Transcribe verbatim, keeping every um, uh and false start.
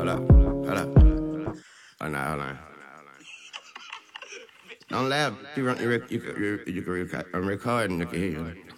hold up, hold up. Oh, no, hold on. Don't laugh. You, run, you, rec- you, you, you can record, I'm recording, you can hear you.